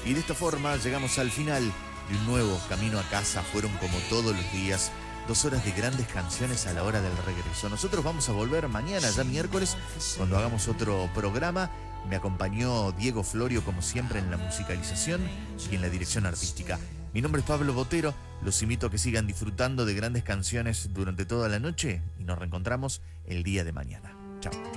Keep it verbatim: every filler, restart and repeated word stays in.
Y de esta forma llegamos al final de un nuevo Camino a Casa. Fueron, como todos los días, dos horas de grandes canciones a la hora del regreso. Nosotros vamos a volver mañana, ya miércoles, cuando hagamos otro programa. Me acompañó Diego Florio, como siempre, en la musicalización y en la dirección artística. Mi nombre es Pablo Botero. Los invito a que sigan disfrutando de grandes canciones durante toda la noche y nos reencontramos el día de mañana. Chao.